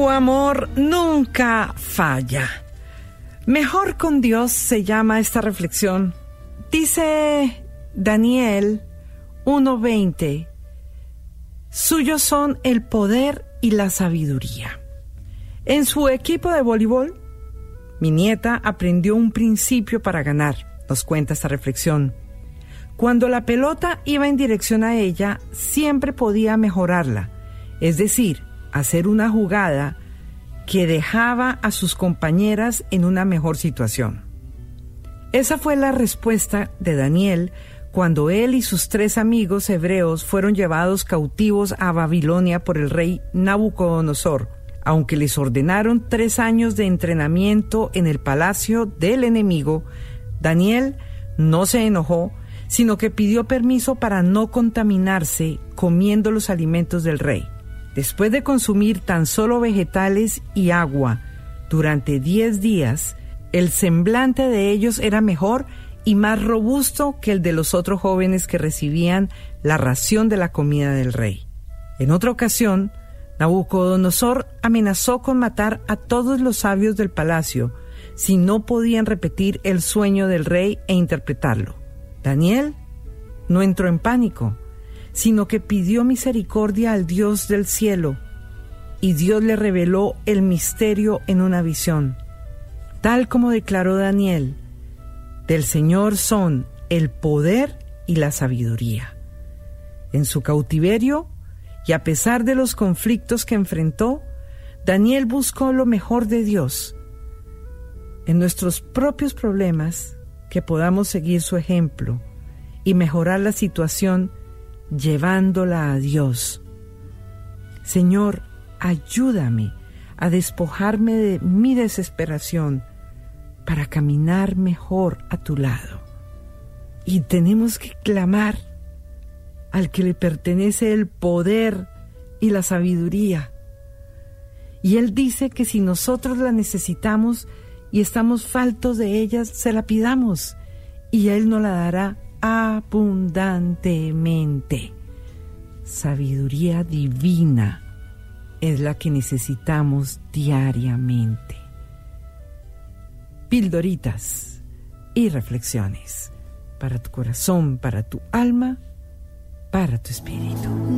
Tu amor nunca falla. Mejor con Dios se llama esta reflexión. Dice Daniel 1:20, suyos son el poder y la sabiduría. En su equipo de voleibol, mi nieta aprendió un principio para ganar, nos cuenta esta reflexión. Cuando la pelota iba en dirección a ella, siempre podía mejorarla, es decir, hacer una jugada que dejaba a sus compañeras en una mejor situación. Esa fue la respuesta de Daniel cuando él y sus 3 amigos hebreos fueron llevados cautivos a Babilonia por el rey Nabucodonosor. Aunque les ordenaron 3 años de entrenamiento en el palacio del enemigo, Daniel no se enojó, sino que pidió permiso para no contaminarse comiendo los alimentos del rey. Después de consumir tan solo vegetales y agua durante 10 días, el semblante de ellos era mejor y más robusto que el de los otros jóvenes que recibían la ración de la comida del rey. En otra ocasión, Nabucodonosor amenazó con matar a todos los sabios del palacio si no podían repetir el sueño del rey e interpretarlo. Daniel no entró en pánico, sino que pidió misericordia al Dios del cielo, y Dios le reveló el misterio en una visión. Tal como declaró Daniel, del Señor son el poder y la sabiduría. En su cautiverio, y a pesar de los conflictos que enfrentó, Daniel buscó lo mejor de Dios. En nuestros propios problemas, que podamos seguir su ejemplo y mejorar la situación llevándola a Dios. Señor, ayúdame a despojarme de mi desesperación para caminar mejor a tu lado. Y tenemos que clamar al que le pertenece el poder y la sabiduría. Y Él dice que si nosotros la necesitamos y estamos faltos de ellas, se la pidamos y Él nos la dará abundantemente. Sabiduría divina es la que necesitamos diariamente. Pildoritas y reflexiones para tu corazón, para tu alma, para tu espíritu.